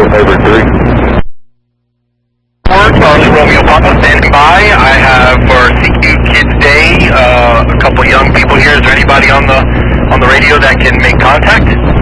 over 3. Charlie Romeo Papa standing by. I have for CQ Kids Day a couple young people here. Is there anybody on the radio that can make contact?